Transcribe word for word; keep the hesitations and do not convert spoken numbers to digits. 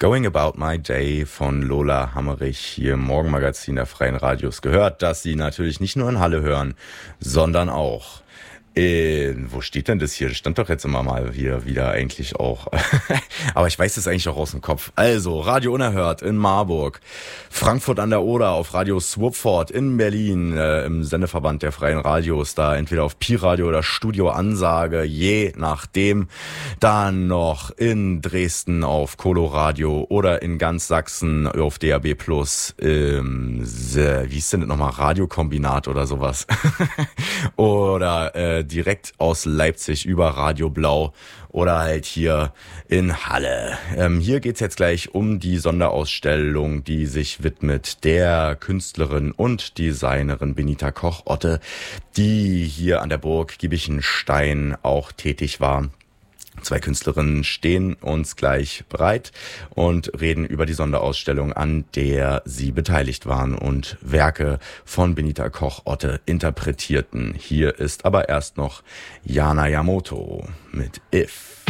Going About My Day von Lola Hammerich hier im Morgenmagazin der Freien Radios. Gehört, dass Sie natürlich nicht nur in Halle hören, sondern auch in, wo steht denn das hier? Das stand doch jetzt immer mal hier wieder eigentlich auch. Aber ich weiß das eigentlich auch aus dem Kopf. Also, Radio Unerhört in Marburg, Frankfurt an der Oder auf Radio Swoopford in Berlin, äh, im Sendeverband der Freien Radios, da entweder auf Pi-Radio oder Studio Ansage, je nachdem. Dann noch in Dresden auf Coloradio oder in ganz Sachsen auf D A B Plus, ähm, wie ist denn das nochmal? Radiokombinat oder sowas. Oder äh, direkt aus Leipzig über Radio Blau oder halt hier in Halle. Ähm, hier geht's jetzt gleich um die Sonderausstellung, die sich widmet der Künstlerin und Designerin Benita Koch-Otte, die hier an der Burg Giebichenstein auch tätig war. Zwei Künstlerinnen stehen uns gleich bereit und reden über die Sonderausstellung, an der sie beteiligt waren und Werke von Benita Koch-Otte interpretierten. Hier ist aber erst noch Jana Yamoto mit If.